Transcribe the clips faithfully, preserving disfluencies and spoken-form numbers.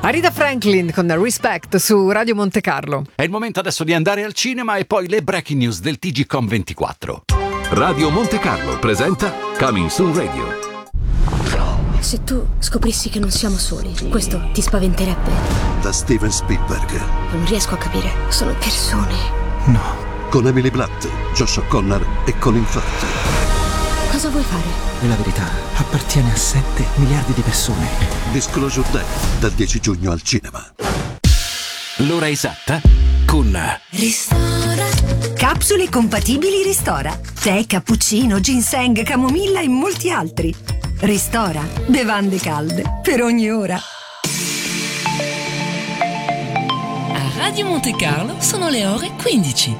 Aretha Franklin con Respect su Radio Monte Carlo. È il momento adesso di andare al cinema e poi le breaking news del T G Com ventiquattro. Radio Monte Carlo presenta Coming Soon Radio. Se tu scoprissi che non siamo soli, questo ti spaventerebbe? Da Steven Spielberg. Non riesco a capire, sono persone. No. Con Emily Blunt, Josh O'Connor e Colin Firth. Cosa vuoi fare? E la verità appartiene a sette miliardi di persone. Disclosure Day, dal dieci giugno al cinema. L'ora esatta con Ristora. Capsule compatibili Ristora. Tè, cappuccino, ginseng, camomilla e molti altri. Ristora. Bevande calde per ogni ora. A Radio Monte Carlo sono le ore quindici.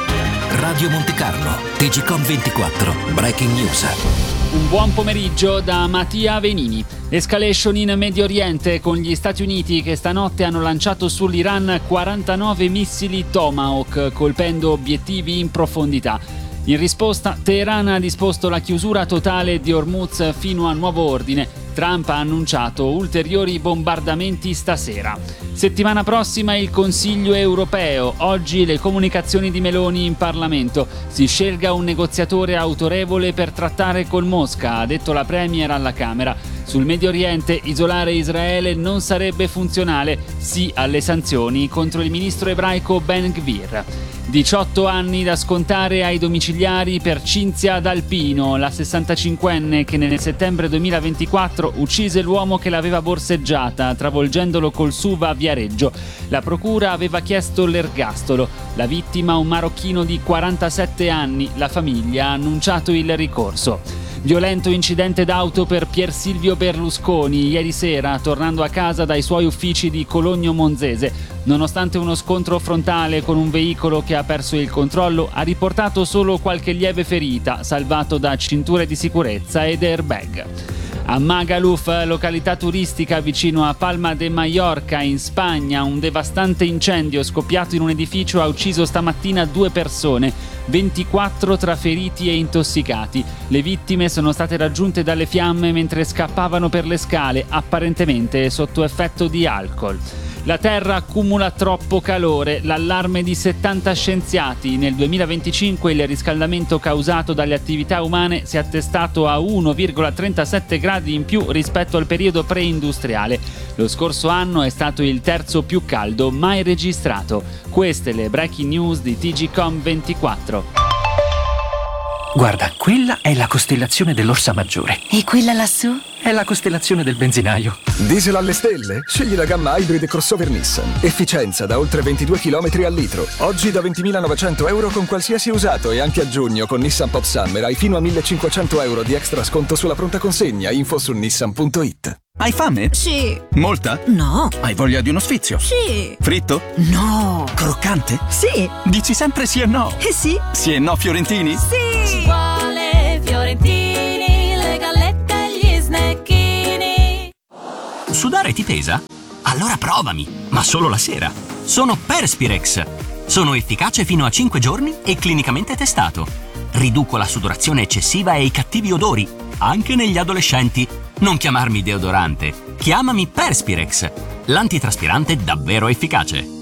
Radio Monte Carlo, T G Com ventiquattro, Breaking News. Un buon pomeriggio da Mattia Venini. Escalation in Medio Oriente con gli Stati Uniti che stanotte hanno lanciato sull'Iran quarantanove missili Tomahawk, colpendo obiettivi in profondità. In risposta, Teheran ha disposto la chiusura totale di Hormuz fino a nuovo ordine. Trump ha annunciato ulteriori bombardamenti stasera. Settimana prossima il Consiglio europeo. Oggi le comunicazioni di Meloni in Parlamento. Si scelga un negoziatore autorevole per trattare con Mosca, ha detto la Premier alla Camera. Sul Medio Oriente isolare Israele non sarebbe funzionale. Sì alle sanzioni contro il ministro ebraico Ben Gvir. diciotto anni da scontare ai domiciliari per Cinzia D'Alpino, la sessantacinquenne che nel settembre duemilaventiquattro uccise l'uomo che l'aveva borseggiata, travolgendolo col S U V a Viareggio. La procura aveva chiesto l'ergastolo. La vittima, un marocchino di quarantasette anni, la famiglia ha annunciato il ricorso. Violento incidente d'auto per Pier Silvio Berlusconi ieri sera, tornando a casa dai suoi uffici di Cologno Monzese. Nonostante uno scontro frontale con un veicolo che ha perso il controllo, ha riportato solo qualche lieve ferita, salvato da cinture di sicurezza ed airbag. A Magaluf, località turistica vicino a Palma de Mallorca in Spagna, un devastante incendio scoppiato in un edificio ha ucciso stamattina due persone, ventiquattro tra feriti e intossicati. Le vittime sono state raggiunte dalle fiamme mentre scappavano per le scale, apparentemente sotto effetto di alcol. La Terra accumula troppo calore, l'allarme di settanta scienziati. Nel duemilaventicinque il riscaldamento causato dalle attività umane si è attestato a uno virgola trentasette gradi in più rispetto al periodo preindustriale. Lo scorso anno è stato il terzo più caldo mai registrato. Queste le breaking news di T G Com ventiquattro. Guarda, quella è la costellazione dell'Orsa Maggiore. E quella lassù? È la costellazione del benzinaio. Diesel alle stelle? Scegli la gamma Hybrid crossover Nissan. Efficienza da oltre ventidue chilometri al litro. Oggi da ventimilanovecento euro con qualsiasi usato e anche a giugno con Nissan Pop Summer hai fino a millecinquecento euro di extra sconto sulla pronta consegna. Info su nissan punto it. Hai fame? Sì. Molta? No. Hai voglia di uno sfizio? Sì. Fritto? No. Croccante? Sì. Dici sempre sì e no? Eh sì. Sì e no fiorentini? Sì. Ci vuole fiorentini, le gallette e gli snecchini. Sudare ti pesa? Allora provami, ma solo la sera. Sono Perspirex. Sono efficace fino a cinque giorni e clinicamente testato. Riduco la sudorazione eccessiva e i cattivi odori, anche negli adolescenti. Non chiamarmi deodorante, chiamami Perspirex, l'antitraspirante davvero efficace.